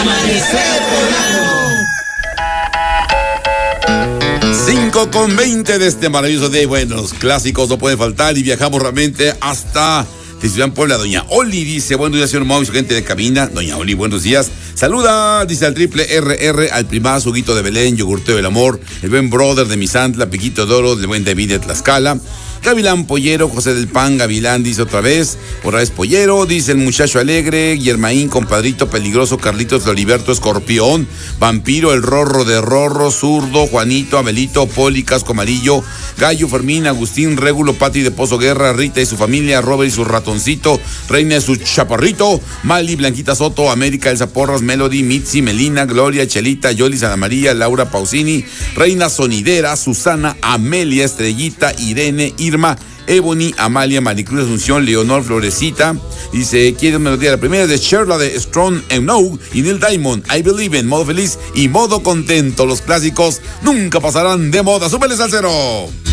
Amanecer Poblano. 5:20 de este maravilloso día. Bueno, los clásicos no pueden faltar y viajamos realmente hasta Ciudad Puebla. Doña Oli dice: buenos días, señor Mau y su gente de cabina. Doña Oli, buenos días. Saluda, dice, al triple RR, al primazo, Huguito de Belén, Yogurteo del Amor, el buen brother de Misantla, Piquito de Oro, del buen David de Tlaxcala, Gavilán Pollero, José del Pan, Gavilán, dice otra vez Pollero, dice el muchacho alegre, Guillermaín, compadrito peligroso, Carlitos de Oliverto, Escorpión, Vampiro, el Rorro de Rorro, Zurdo, Juanito, Abelito, Poli, Casco Amarillo, Gallo, Fermín, Agustín, Régulo, Pati de Pozo Guerra, Rita y su familia, Robert y su ratoncito, Reina y su chaparrito, Mali, Blanquita Soto, América, Elsa Porras, Melody, Mitzi, Melina, Gloria, Chelita, Yoli, Ana María, Laura Pausini, Reina Sonidera, Susana, Amelia, Estrellita, Irene, Irma, Ebony, Amalia, Maricruz Asunción, Leonor, Florecita. Dice, quiere una melodía. La primera es de Cher, la de Strong and No, y Neil Diamond, I Believe in, modo feliz y modo contento. Los clásicos nunca pasarán de moda. ¡Súbele, salsero!